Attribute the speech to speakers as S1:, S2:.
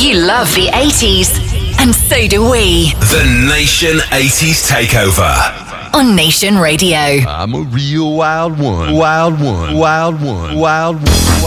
S1: You love the 80s, and so do we.
S2: The Nation 80s Takeover.
S1: On Nation Radio.
S3: I'm a real wild one. Wild one. Wild one. Wild one.